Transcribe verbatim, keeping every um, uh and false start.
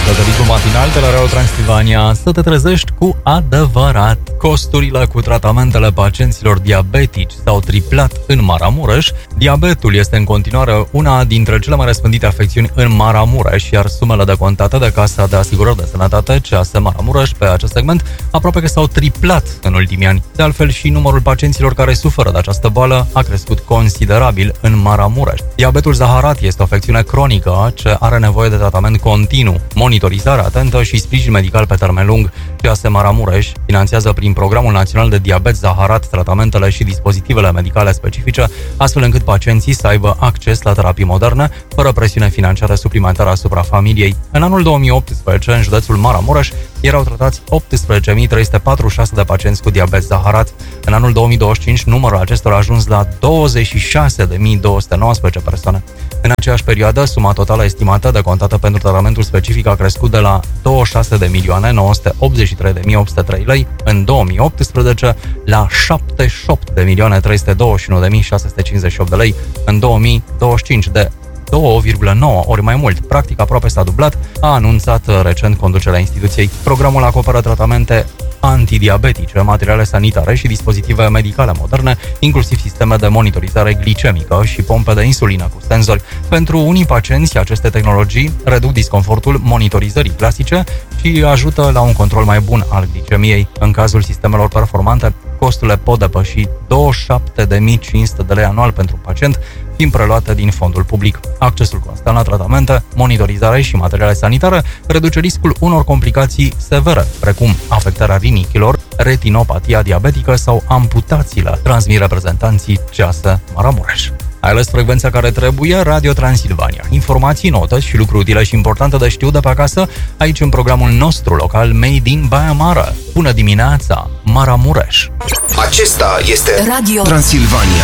Sătăritul matinal de la Radio Transilvania, să te trezești cu adevărat. Costurile cu tratamentele pacienților diabetici s-au triplat în Maramureș. Diabetul este în continuare una dintre cele mai răspândite afecțiuni în Maramureș, iar sumele decontate de Casa de Asigurări de Sănătate, C A S Maramureș, pe acest segment, aproape că s-au triplat în ultimii ani. De altfel, și numărul pacienților care suferă de această boală a crescut considerabil în Maramureș. Diabetul zaharat este o afecțiune cronică ce are nevoie de tratament continuu, monitorizare atentă și sprijin medical pe termen lung. C A S Maramureș finanțează prin Programul Național de Diabet Zaharat tratamentele și dispozitivele medicale specifice, astfel încât pacienții să aibă acces la terapii moderne, fără presiune financiară suplimentară asupra familiei. În anul două mii optsprezece, în județul Maramureș, erau tratați optsprezece mii trei sute patruzeci și șase de pacienți cu diabet zaharat. În anul două mii douăzeci și cinci, numărul acestora a ajuns la douăzeci și șase de mii două sute nouăsprezece persoane. În aceeași perioadă, suma totală estimată de contată pentru tratamentul specific a crescut de la douăzeci și șase de milioane nouă sute optzeci și trei de mii opt sute trei lei în două mii optsprezece la șaptezeci și opt de milioane trei sute douăzeci și unu de mii șase sute cincizeci și opt de lei în două mii douăzeci și cinci, de două virgulă nouă ori mai mult. Practic aproape s-a dublat, a anunțat recent conducerea instituției. Programul acoperă tratamente antidiabetice, materiale sanitare și dispozitive medicale moderne, inclusiv sisteme de monitorizare glicemică și pompe de insulină cu senzori. Pentru unii pacienți, aceste tehnologii reduc disconfortul monitorizării clasice și ajută la un control mai bun al glicemiei. În cazul sistemelor performante, costurile pot depăși douăzeci și șapte de mii cinci sute de lei anual pentru pacient, fiind preluate din fondul public. Accesul constant la tratamente, monitorizare și materiale sanitare reduce riscul unor complicații severe, precum afectarea rinichilor, retinopatia diabetică sau amputațiile, transmit reprezentanții C A S Maramureș. Ai ales frecvența care trebuie, Radio Transilvania. Informații, note și lucruri utile și importante de știut de pe acasă, aici în programul nostru local Made in Baia Mare. Bună dimineața, Maramureș! Acesta este Radio Transilvania.